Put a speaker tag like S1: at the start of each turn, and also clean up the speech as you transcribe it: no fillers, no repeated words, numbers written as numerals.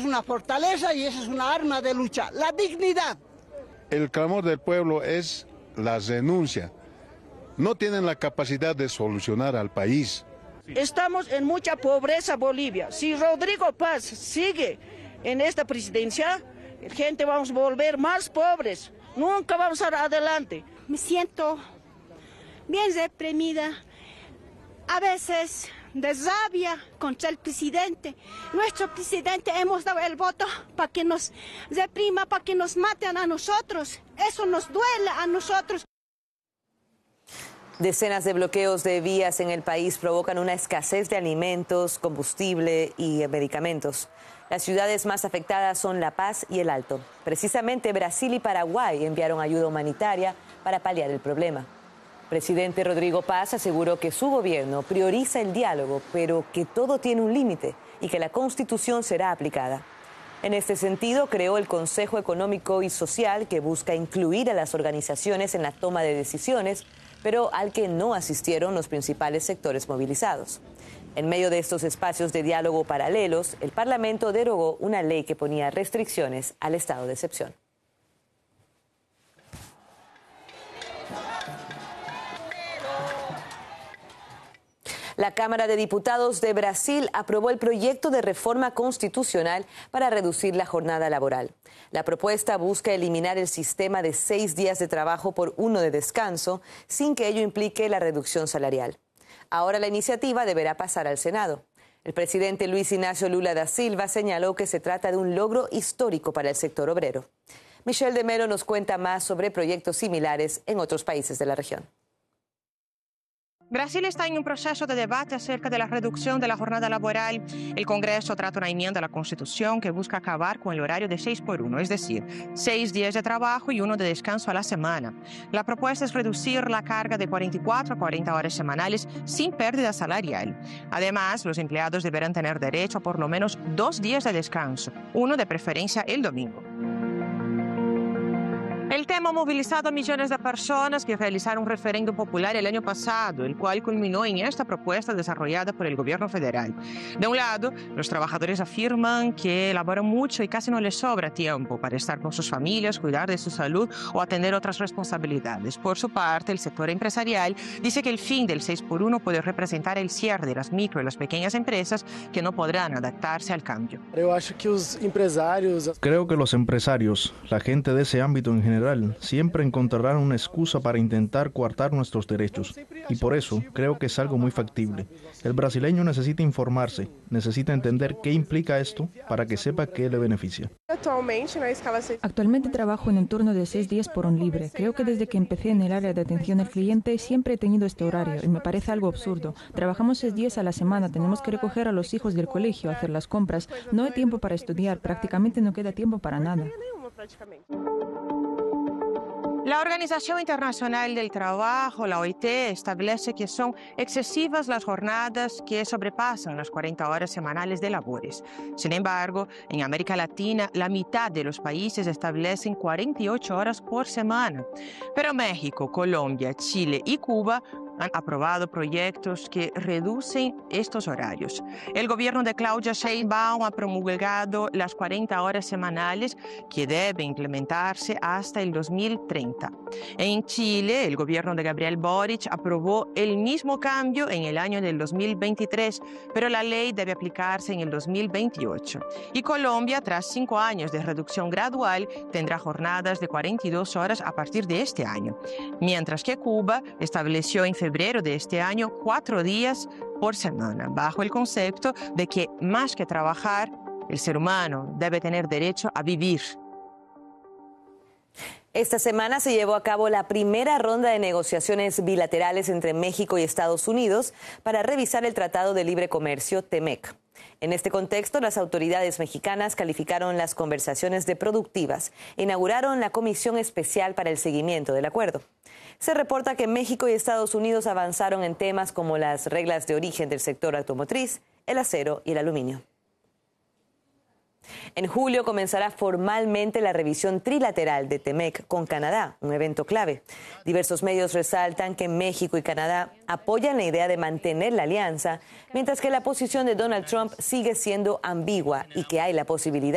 S1: una fortaleza y esa es una arma de lucha, la dignidad.
S2: El clamor del pueblo es la renuncia. No tienen la capacidad de solucionar al país.
S3: Estamos en mucha pobreza, Bolivia. Si Rodrigo Paz sigue en esta presidencia, gente vamos a volver más pobres. Nunca vamos a ir adelante.
S4: Me siento bien reprimida, a veces de rabia contra el presidente. Nuestro presidente hemos dado el voto para que nos reprima, para que nos maten a nosotros. Eso nos duele a nosotros.
S5: Decenas de bloqueos de vías en el país provocan una escasez de alimentos, combustible y medicamentos. Las ciudades más afectadas son La Paz y El Alto. Precisamente Brasil y Paraguay enviaron ayuda humanitaria para paliar el problema. Presidente Rodrigo Paz aseguró que su gobierno prioriza el diálogo, pero que todo tiene un límite y que la Constitución será aplicada. En este sentido, creó el Consejo Económico y Social, que busca incluir a las organizaciones en la toma de decisiones, pero al que no asistieron los principales sectores movilizados. En medio de estos espacios de diálogo paralelos, el Parlamento derogó una ley que ponía restricciones al estado de excepción. La Cámara de Diputados de Brasil aprobó el proyecto de reforma constitucional para reducir la jornada laboral. La propuesta busca eliminar el sistema de 6 días de trabajo por 1 de descanso, sin que ello implique la reducción salarial. Ahora la iniciativa deberá pasar al Senado. El presidente Luis Ignacio Lula da Silva señaló que se trata de un logro histórico para el sector obrero. Michelle de Melo nos cuenta más sobre proyectos similares en otros países de la región.
S6: Brasil está en un proceso de debate acerca de la reducción de la jornada laboral. El Congreso trata una enmienda a la Constitución que busca acabar con el horario de 6 por 1, es decir, 6 días de trabajo y 1 de descanso a la semana. La propuesta es reducir la carga de 44 a 40 horas semanales sin pérdida salarial. Además, los empleados deberán tener derecho a por lo menos 2 días de descanso, uno de preferencia el domingo. El tema ha movilizado a millones de personas que realizaron un referéndum popular el año pasado, el cual culminó en esta propuesta desarrollada por el gobierno federal. De un lado, los trabajadores afirman que laboran mucho y casi no les sobra tiempo para estar con sus familias, cuidar de su salud o atender otras responsabilidades. Por su parte, el sector empresarial dice que el fin del 6 por 1 puede representar el cierre de las micro y las pequeñas empresas que no podrán adaptarse al cambio.
S7: Creo que los empresarios, la gente de ese ámbito en general, siempre encontrarán una excusa para intentar coartar nuestros derechos. Y por eso creo que es algo muy factible. El brasileño necesita informarse, necesita entender qué implica esto para que sepa qué le beneficia.
S8: Actualmente trabajo en un turno de 6 días por un libre. Creo que desde que empecé en el área de atención al cliente siempre he tenido este horario y me parece algo absurdo. Trabajamos 6 días a la semana, tenemos que recoger a los hijos del colegio, hacer las compras. No hay tiempo para estudiar, prácticamente no queda tiempo para nada.
S6: La Organización Internacional del Trabajo, la OIT, establece que son excesivas las jornadas que sobrepasan las 40 horas semanales de labores. Sin embargo, en América Latina, la mitad de los países establecen 48 horas por semana. Pero México, Colombia, Chile y Cuba han aprobado proyectos que reducen estos horarios. El gobierno de Claudia Sheinbaum ha promulgado las 40 horas semanales que deben implementarse hasta el 2030. En Chile, el gobierno de Gabriel Boric aprobó el mismo cambio en el año del 2023, pero la ley debe aplicarse en el 2028. Y Colombia, tras 5 años de reducción gradual, tendrá jornadas de 42 horas a partir de este año. Mientras que Cuba estableció en febrero de este año 4 días por semana, bajo el concepto de que más que trabajar, el ser humano debe tener derecho a vivir.
S5: Esta semana se llevó a cabo la primera ronda de negociaciones bilaterales entre México y Estados Unidos para revisar el Tratado de Libre Comercio, TEMEC. En este contexto, las autoridades mexicanas calificaron las conversaciones de productivas e inauguraron la Comisión Especial para el Seguimiento del Acuerdo. Se reporta que México y Estados Unidos avanzaron en temas como las reglas de origen del sector automotriz, el acero y el aluminio. En julio comenzará formalmente la revisión trilateral de TEMEC con Canadá, un evento clave. Diversos medios resaltan que México y Canadá apoyan la idea de mantener la alianza, mientras que la posición de Donald Trump sigue siendo ambigua y que hay la posibilidad